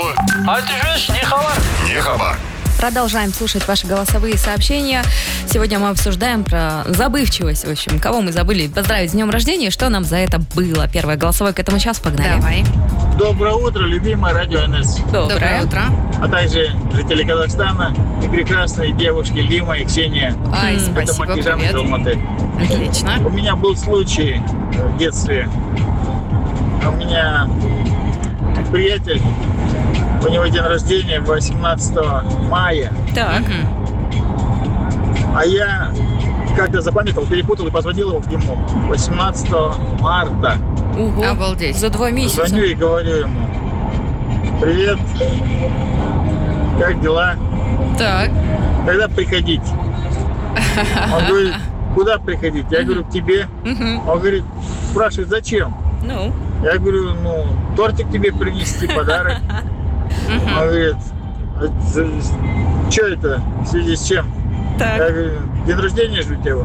родной. А ты живешь не хабар? Не хабар. Продолжаем слушать ваши голосовые сообщения. Сегодня мы обсуждаем про забывчивость. В общем, кого мы забыли поздравить с днем рождения и что нам за это было. Первое голосовое к этому сейчас погнали. Давай. Доброе утро, любимое радио НС. Доброе утро. А также жители Казахстана и прекрасные девушки Лима и Ксения. Ай, Это спасибо, Макижан из привет. Алматы. Отлично. У меня был случай в детстве. У меня приятель, у него день рождения 18 мая. Так. А я как-то запамятовал, перепутал и позвонил ему 18 марта. Ого. Обалдеть. За 2 месяца. Звоню и говорю ему: привет, как дела? Так. Когда приходить? Он говорит: куда приходить? Я говорю: к тебе. Он говорит, спрашивает, зачем? Ну. Я говорю: тортик тебе принести, подарок. Он говорит: что это? В связи с чем? Я Так. говорю: день рождения же у тебя.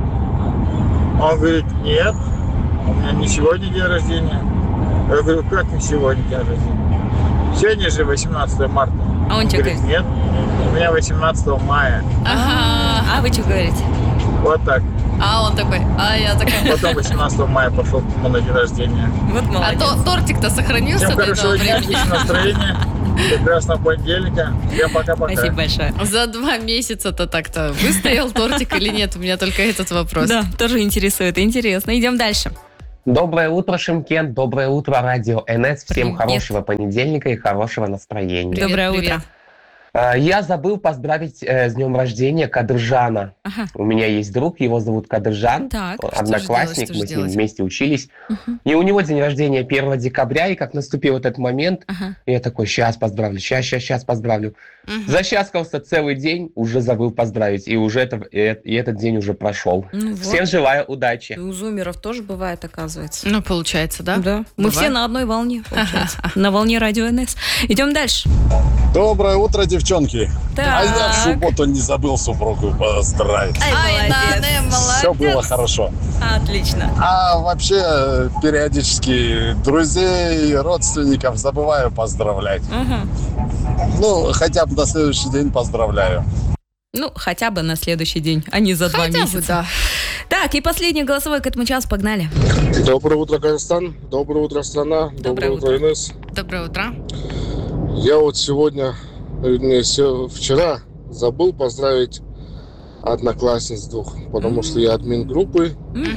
Он говорит: нет, у меня не сегодня день рождения. Я говорю: как не сегодня день рождения? Сегодня же 18 марта. А он что говорит: говорит? нет, у меня 18 мая. А вы что говорите? Вот так. А он такой, а я такая. Потом 18 мая пошел к нему на день рождения. Вот А молодец. тортик-то сохранился Всем до этого хорошего дня, времени? отличного настроения, прекрасного понедельника. Всем пока-пока. Спасибо большое. За 2 месяца-то так-то выстоял тортик или нет? У меня только этот вопрос. Да, тоже интересует. Интересно. Идем дальше. Доброе утро, Шымкент. Доброе утро, радио НС. Всем Привет. хорошего понедельника и хорошего настроения. Привет, Доброе привет. утро. Я забыл поздравить с днем рождения Кадыржана. Ага. У меня есть друг, его зовут Кадыржан. Так. Он Что же одноклассник, делать, мы что с же ним делать? вместе учились. И у него день рождения 1 декабря, и как наступил этот момент, Ага. я такой: сейчас поздравлю, сейчас поздравлю. Защаскался целый день, уже забыл поздравить, и уже этот день уже прошел. Ну Всем вот. желаю удачи. И у зумеров тоже бывает, оказывается. Ну, получается, да? Да. Мы Бывает. все на одной волне, получается. На волне радио НС. Идем дальше. Доброе утро, девчонки. А я в Так. субботу не забыл супругу поздравить. Ай, молодец. Все было хорошо. Отлично. А вообще, периодически друзей, родственников забываю поздравлять. Мгм. Ну, хотя бы на следующий день поздравляю. Ну, хотя бы на следующий день, а не за 2 Хотя бы, месяца. да. Так, и последний голосовой к этому часу. Погнали. Доброе утро, Казахстан. Доброе утро, страна. Доброе Доброе утро, НС. Доброе утро. Я вот сегодня, вчера забыл поздравить одноклассниц 2, потому что я админ группы,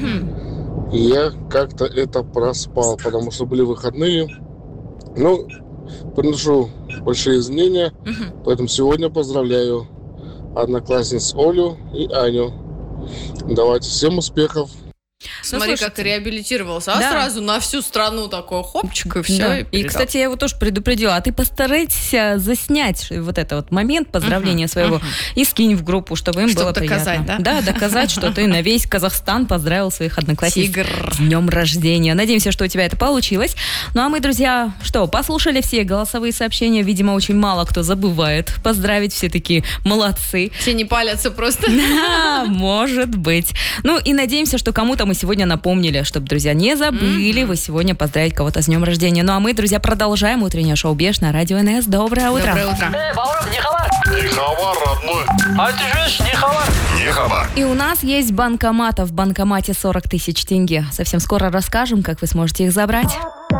и я как-то это проспал, потому что были выходные. Ну, приношу большие изменения, поэтому сегодня поздравляю одноклассниц Олю и Аню. Давайте, всем успехов. Смотри, слушайте. как реабилитировался. А Да. сразу на всю страну такой хопчик и все. Да. И, кстати, я его тоже предупредила. А ты постарайся заснять вот этот вот момент поздравления своего и скинь в группу, чтобы им Чтоб было доказать, приятно. да? Да, доказать, что ты на весь Казахстан поздравил своих одноклассниц Тигр. с днем рождения. Надеемся, что у тебя это получилось. Ну а мы, друзья, что, послушали все голосовые сообщения. Видимо, очень мало кто забывает поздравить. Все такие молодцы. Все не палятся просто. Да, может быть. Ну и надеемся, что кому-то мы сегодня напомнили, чтобы, друзья, не забыли вы сегодня поздравить кого-то с днем рождения. Ну а мы, друзья, продолжаем утреннее шоу «Беш» на радио НС. Доброе утро. Доброе утро. Баура, не хабар? Не хабар, родной. А ты живешь не хабар? Не хабар. И у нас есть банкомат. В банкомате 40 тысяч тенге. Совсем скоро расскажем, как вы сможете их забрать.